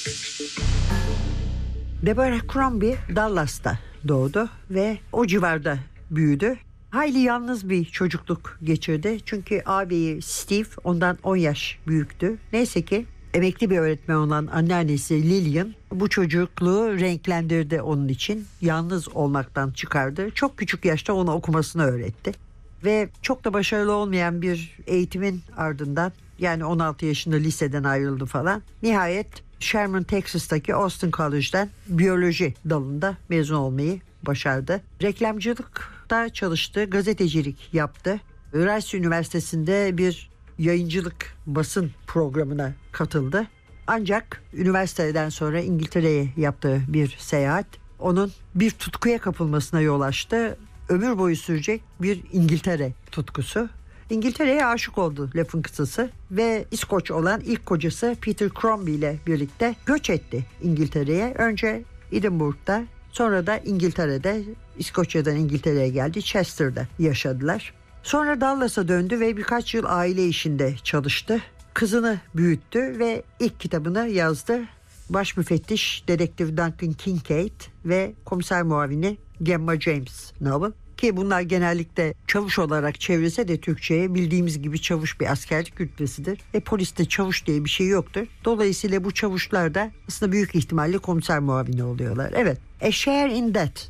Deborah Crombie Dallas'ta doğdu ve o civarda büyüdü. Hayli yalnız bir çocukluk geçirdi. Çünkü ağabeyi Steve ondan 10 yaş büyüktü. Neyse ki emekli bir öğretmen olan anneannesi Lillian bu çocukluğu renklendirdi onun için. Yalnız olmaktan çıkardı. Çok küçük yaşta ona okumasını öğretti. Ve çok da başarılı olmayan bir eğitimin ardından, yani 16 yaşında liseden ayrıldı falan. Nihayet Sherman, Texas'taki Austin College'den biyoloji dalında mezun olmayı başardı. Reklamcılıkta çalıştı, gazetecilik yaptı. Rice Üniversitesi'nde bir yayıncılık basın programına katıldı. Ancak üniversiteden sonra İngiltere'ye yaptığı bir seyahat onun bir tutkuya kapılmasına yol açtı. Ömür boyu sürecek bir İngiltere tutkusu. İngiltere'ye aşık oldu lafın kısası ve İskoç olan ilk kocası Peter Crombie ile birlikte göç etti İngiltere'ye. Önce Edinburgh'da, sonra da İngiltere'de, İskoçya'dan İngiltere'ye geldi, Chester'da yaşadılar. Sonra Dallas'a döndü ve birkaç yıl aile işinde çalıştı. Kızını büyüttü ve ilk kitabını yazdı. Baş müfettiş Dedektif Duncan Kincaid ve komiser muavini Gemma James novel. Ki bunlar genellikle çavuş olarak çevrilse de Türkçe'ye bildiğimiz gibi çavuş bir askerlik rütbesidir. Poliste çavuş diye bir şey yoktur. Dolayısıyla bu çavuşlar da aslında büyük ihtimalle komiser muavini oluyorlar. Evet. A Share in That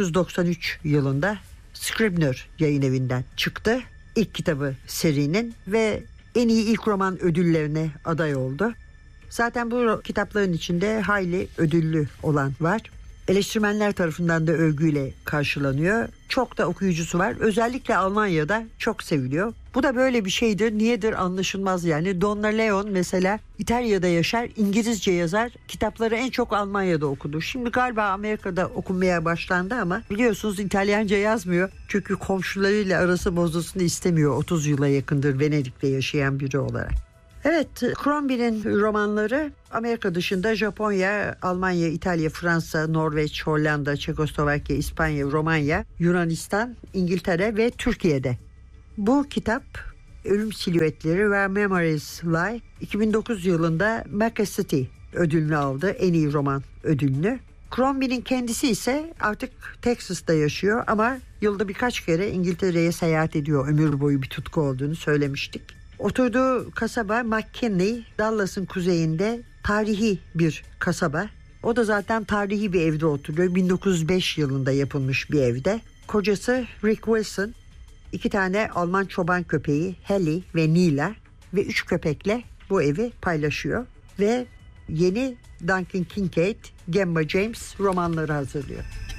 1993 yılında Scribner yayın evinden çıktı. İlk kitabı serinin ve en iyi ilk roman ödüllerine aday oldu. Zaten bu kitapların içinde hayli ödüllü olan var. Eleştirmenler tarafından da övgüyle karşılanıyor. Çok da okuyucusu var. Özellikle Almanya'da çok seviliyor. Bu da böyle bir şeydir. Niyedir anlaşılmaz yani. Donna Leon mesela İtalya'da yaşar, İngilizce yazar. Kitapları en çok Almanya'da okunur. Şimdi galiba Amerika'da okunmaya başlandı ama biliyorsunuz İtalyanca yazmıyor. Çünkü komşularıyla arası bozulsun istemiyor. 30 yıla yakındır Venedik'te yaşayan biri olarak. Evet, Crombie'nin romanları Amerika dışında Japonya, Almanya, İtalya, Fransa, Norveç, Hollanda, Çekoslovakya, İspanya, Romanya, Yunanistan, İngiltere ve Türkiye'de. Bu kitap Ölüm Silüetleri ve Memories Lie 2009 yılında Mac City ödülünü aldı, en iyi roman ödülünü. Crombie'nin kendisi ise artık Texas'ta yaşıyor ama yılda birkaç kere İngiltere'ye seyahat ediyor. Ömür boyu bir tutku olduğunu söylemiştik. Oturduğu kasaba McKinley, Dallas'ın kuzeyinde tarihi bir kasaba. O da zaten tarihi bir evde oturuyor. 1905 yılında yapılmış bir evde. Kocası Rick Wilson, 2 tane Alman çoban köpeği Hallie ve Nila ve 3 köpekle bu evi paylaşıyor. Ve yeni Duncan Kincaid, Gemma James romanları hazırlıyor.